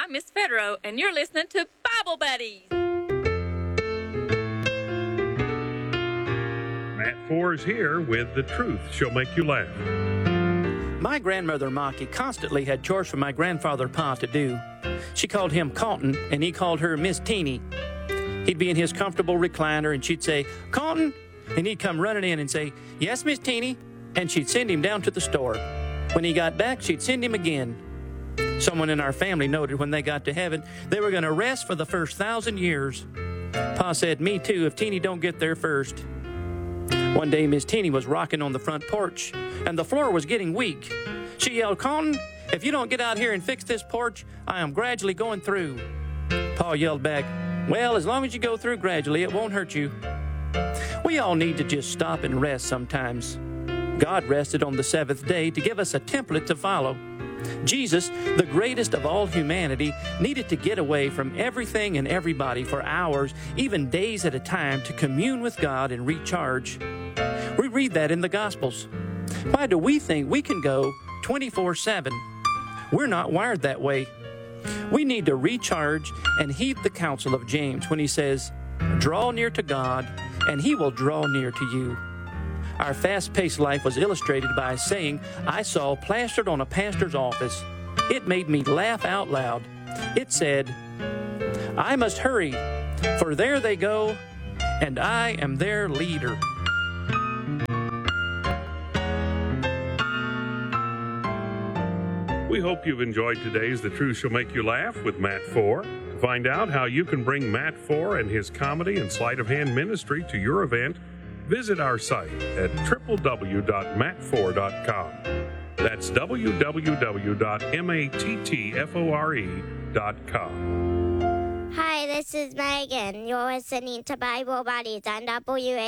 I'm Miss Federer, and you're listening to Bible Buddies. Matt Forbes here with The Truth Shall Make You Laugh. My grandmother, Mocky, constantly had chores for my grandfather Pa to do. She called him Compton, and he called her Miss Teeny. He'd be in his comfortable recliner, and she'd say, "Compton," and he'd come running in and say, "Yes, Miss Teeny," and she'd send him down to the store. When he got back, she'd send him again. Someone in our family noted when they got to heaven, they were going to rest for the first 1,000 years. Pa said, "Me too, if Teeny don't get there first." One day, Miss Teeny was rocking on the front porch, and the floor was getting weak. She yelled, "Compton, if you don't get out here and fix this porch, I am gradually going through." Pa yelled back, "Well, as long as you go through gradually, it won't hurt you." We all need to just stop and rest sometimes. God rested on the seventh day to give us a template to follow. Jesus, the greatest of all humanity, needed to get away from everything and everybody for hours, even days at a time, to commune with God and recharge. We read that in the Gospels. Why do we think we can go 24/7? We're not wired that way. We need to recharge and heed the counsel of James when he says, "Draw near to God, and he will draw near to you." Our fast-paced life was illustrated by a saying I saw plastered on a pastor's office. It made me laugh out loud. It said, "I must hurry, for there they go, and I am their leader." We hope you've enjoyed today's The Truth Shall Make You Laugh with Matt Forbes. To find out how you can bring Matt Forbes and his comedy and sleight of hand ministry to your event, visit our site at www.mattfore.com. That's www.mattfore.com. Hi, this is Megan. You're listening to Bible Buddies on WA.